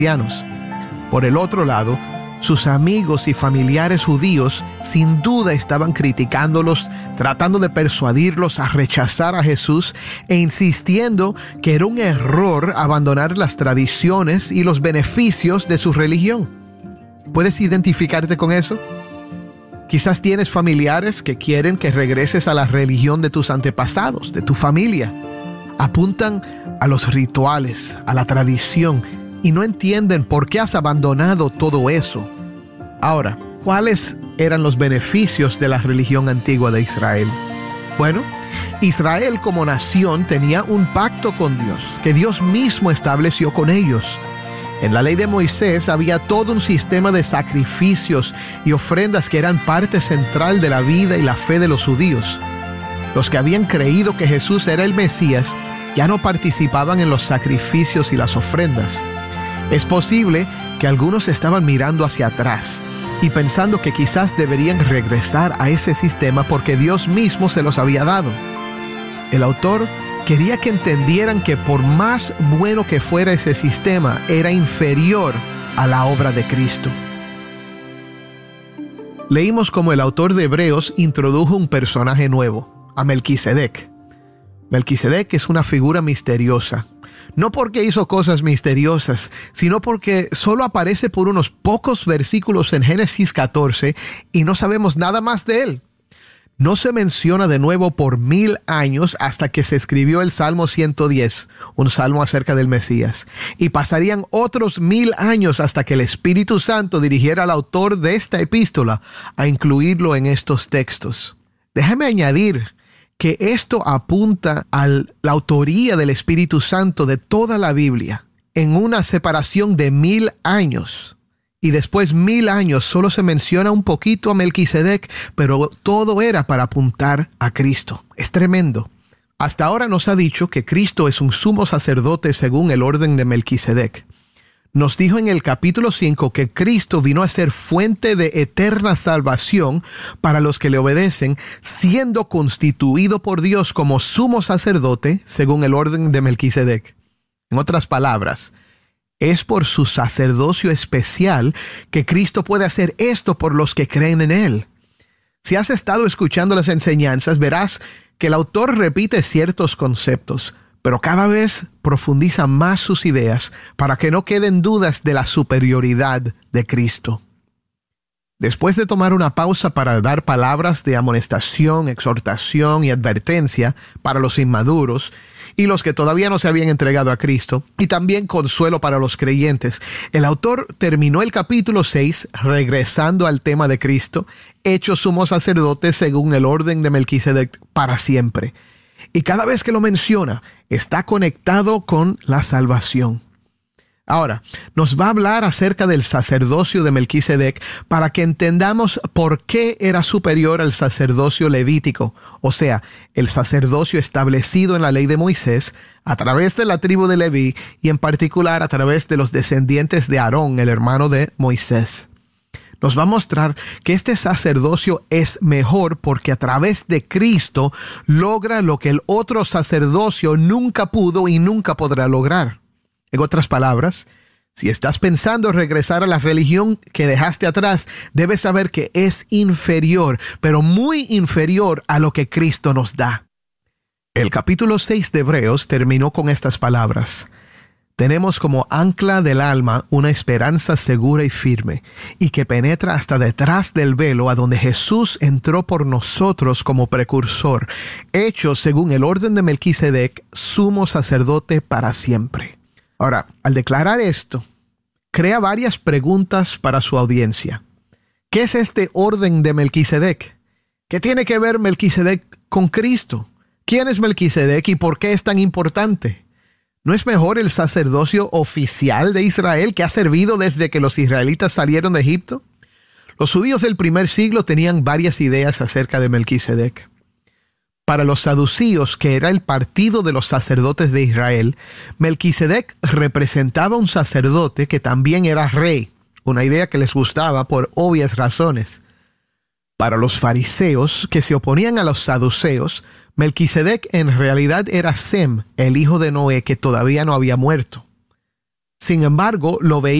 cristianos. Por el otro lado, sus amigos y familiares judíos sin duda estaban criticándolos, tratando de persuadirlos a rechazar a Jesús e insistiendo que era un error abandonar las tradiciones y los beneficios de su religión. ¿Puedes identificarte con eso? Quizás tienes familiares que quieren que regreses a la religión de tus antepasados, de tu familia. Apuntan a los rituales, a la tradición, y no entienden por qué has abandonado todo eso. Ahora, ¿cuáles eran los beneficios de la religión antigua de Israel? Bueno, Israel como nación tenía un pacto con Dios, que Dios mismo estableció con ellos. En la ley de Moisés había todo un sistema de sacrificios y ofrendas que eran parte central de la vida y la fe de los judíos. Los que habían creído que Jesús era el Mesías ya no participaban en los sacrificios y las ofrendas. Es posible que algunos estaban mirando hacia atrás y pensando que quizás deberían regresar a ese sistema porque Dios mismo se los había dado. El autor quería que entendieran que por más bueno que fuera ese sistema, era inferior a la obra de Cristo. Leímos cómo el autor de Hebreos introdujo un personaje nuevo, a Melquisedec. Melquisedec es una figura misteriosa. No porque hizo cosas misteriosas, sino porque solo aparece por unos pocos versículos en Génesis 14 y no sabemos nada más de él. No se menciona de nuevo por 1000 años hasta que se escribió el Salmo 110, un salmo acerca del Mesías. Y pasarían otros 1000 años hasta que el Espíritu Santo dirigiera al autor de esta epístola a incluirlo en estos textos. Déjame añadir que esto apunta a la autoría del Espíritu Santo de toda la Biblia en una separación de 1000 años. Y después 1000 años solo se menciona un poquito a Melquisedec, pero todo era para apuntar a Cristo. Es tremendo. Hasta ahora nos ha dicho que Cristo es un sumo sacerdote según el orden de Melquisedec. Nos dijo en el capítulo 5 que Cristo vino a ser fuente de eterna salvación para los que le obedecen, siendo constituido por Dios como sumo sacerdote según el orden de Melquisedec. En otras palabras, es por su sacerdocio especial que Cristo puede hacer esto por los que creen en Él. Si has estado escuchando las enseñanzas, verás que el autor repite ciertos conceptos, pero cada vez profundiza más sus ideas para que no queden dudas de la superioridad de Cristo. Después de tomar una pausa para dar palabras de amonestación, exhortación y advertencia para los inmaduros y los que todavía no se habían entregado a Cristo, y también consuelo para los creyentes, el autor terminó el capítulo 6 regresando al tema de Cristo, hecho sumo sacerdote según el orden de Melquisedec para siempre. Y cada vez que lo menciona, está conectado con la salvación. Ahora, nos va a hablar acerca del sacerdocio de Melquisedec para que entendamos por qué era superior al sacerdocio levítico, o sea, el sacerdocio establecido en la ley de Moisés a través de la tribu de Leví y en particular a través de los descendientes de Aarón, el hermano de Moisés. Nos va a mostrar que este sacerdocio es mejor porque a través de Cristo logra lo que el otro sacerdocio nunca pudo y nunca podrá lograr. En otras palabras, si estás pensando regresar a la religión que dejaste atrás, debes saber que es inferior, pero muy inferior a lo que Cristo nos da. El capítulo 6 de Hebreos terminó con estas palabras. Tenemos como ancla del alma una esperanza segura y firme, y que penetra hasta detrás del velo a donde Jesús entró por nosotros como precursor, hecho según el orden de Melquisedec, sumo sacerdote para siempre. Ahora, al declarar esto, crea varias preguntas para su audiencia. ¿Qué es este orden de Melquisedec? ¿Qué tiene que ver Melquisedec con Cristo? ¿Quién es Melquisedec y por qué es tan importante? ¿No es mejor el sacerdocio oficial de Israel que ha servido desde que los israelitas salieron de Egipto? Los judíos del primer siglo tenían varias ideas acerca de Melquisedec. Para los saducíos, que era el partido de los sacerdotes de Israel, Melquisedec representaba un sacerdote que también era rey, una idea que les gustaba por obvias razones. Para los fariseos, que se oponían a los saduceos, Melquisedec en realidad era Sem, el hijo de Noé, que todavía no había muerto. Sin embargo, lo veía